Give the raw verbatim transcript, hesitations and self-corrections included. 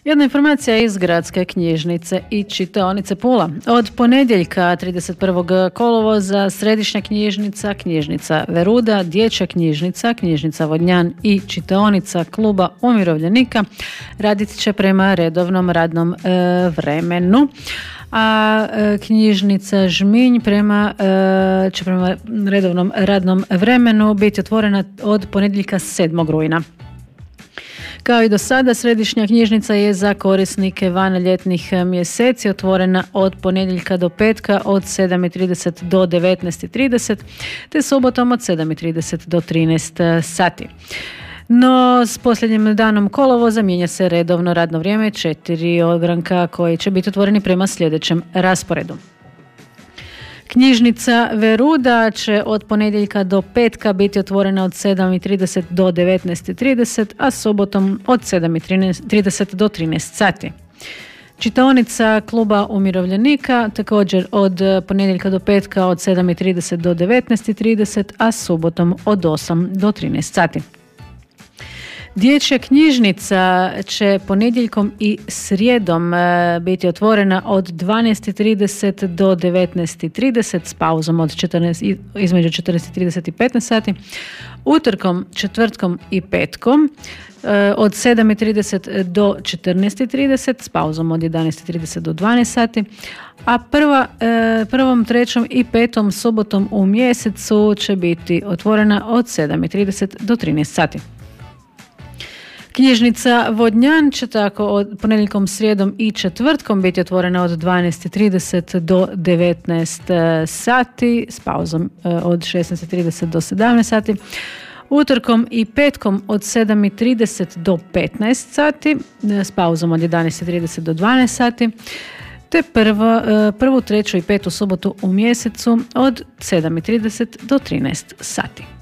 Jedna informacija iz Gradske knjižnice i čitaonice Pula. Od ponedjeljka trideset prvog kolovoza Središnja knjižnica, knjižnica Veruda, Dječja knjižnica, knjižnica Vodnjan i čitaonica Kluba umirovljenika radit će prema redovnom radnom e, vremenu. A e, knjižnica Žminj prema, e, će prema redovnom radnom vremenu biti otvorena od ponedjeljka sedmog rujna. Kao i do sada, Središnja knjižnica je za korisnike van ljetnih mjeseci otvorena od ponedjeljka do petka od sedam i trideset do devetnaest i trideset te subotom od sedam i trideset do trinaest sati. No, s posljednjim danom kolovoza mijenja se redovno radno vrijeme četiri ogranka koji će biti otvoreni prema sljedećem rasporedu. Knjižnica Veruda će od ponedjeljka do petka biti otvorena od sedam i trideset do devetnaest i trideset, a subotom od sedam i trideset do trinaest sati. Čitaonica Kluba umirovljenika također od ponedjeljka do petka od sedam i trideset do devetnaest i trideset, a subotom od osam do trinaest sati. Dječja knjižnica će ponedjeljkom i srijedom biti otvorena od dvanaest i trideset do devetnaest i trideset s pauzom od četrnaest, između četrnaest i trideset i petnaest sati. Utorkom, četvrtkom i petkom od sedam i trideset do četrnaest i trideset s pauzom od jedanaest i trideset do dvanaest sati. A prva, prvom, trećom i petom subotom u mjesecu će biti otvorena od sedam i trideset do trinaest sati. Knjižnica Vodnjan će tako od ponedjeljkom, srijedom i četvrtkom biti otvorena od dvanaest i trideset do devetnaest sati s pauzom od šesnaest i trideset do sedamnaest sati. Utorkom i petkom od sedam i trideset do petnaest sati s pauzom od jedanaest i trideset do dvanaest sati. Te prvo, prvu, treću i petu subotu u mjesecu od sedam i trideset do trinaest sati.